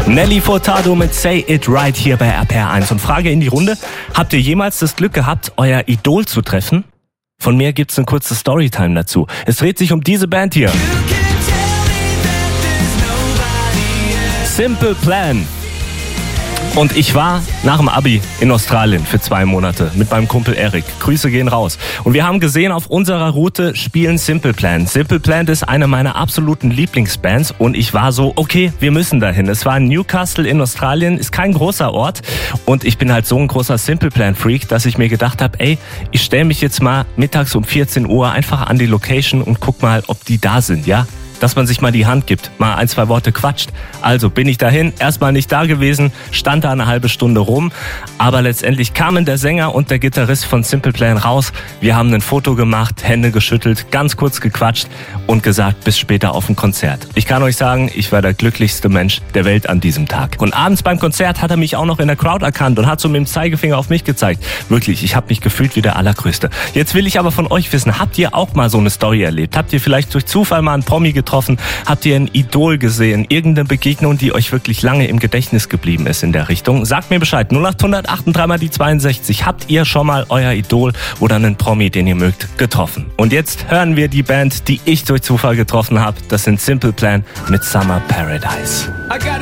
Nelly Furtado mit Say It Right hier bei RPR1. Und Frage in die Runde: Habt ihr jemals das Glück gehabt, euer Idol zu treffen? Von mir gibt's eine kurze Storytime dazu. Es dreht sich um diese Band hier. Simple Plan. Und ich war nach dem Abi in Australien für 2 Monate mit meinem Kumpel Erik. Grüße gehen raus. Und wir haben gesehen, auf unserer Route spielen Simple Plan. Simple Plan ist eine meiner absoluten Lieblingsbands und ich war so, okay, wir müssen dahin. Es war in Newcastle in Australien, ist kein großer Ort und ich bin halt so ein großer Simple Plan Freak, dass ich mir gedacht habe, ey, ich stelle mich jetzt mal mittags um 14 Uhr einfach an die Location und guck mal, ob die da sind, ja? Dass man sich mal die Hand gibt, mal 1, 2 Worte quatscht. Also bin ich dahin, erstmal nicht da gewesen, stand da eine halbe Stunde rum, aber letztendlich kamen der Sänger und der Gitarrist von Simple Plan raus. Wir haben ein Foto gemacht, Hände geschüttelt, ganz kurz gequatscht und gesagt, bis später auf dem Konzert. Ich kann euch sagen, ich war der glücklichste Mensch der Welt an diesem Tag. Und abends beim Konzert hat er mich auch noch in der Crowd erkannt und hat so mit dem Zeigefinger auf mich gezeigt. Wirklich, ich habe mich gefühlt wie der Allergrößte. Jetzt will ich aber von euch wissen, habt ihr auch mal so eine Story erlebt? Habt ihr vielleicht durch Zufall mal einen Promi getroffen? Habt ihr ein Idol gesehen? Irgendeine Begegnung, die euch wirklich lange im Gedächtnis geblieben ist in der Richtung? Sagt mir Bescheid. 0800 83 mal die 62. Habt ihr schon mal euer Idol oder einen Promi, den ihr mögt, getroffen? Und jetzt hören wir die Band, die ich durch Zufall getroffen habe. Das sind Simple Plan mit Summer Paradise.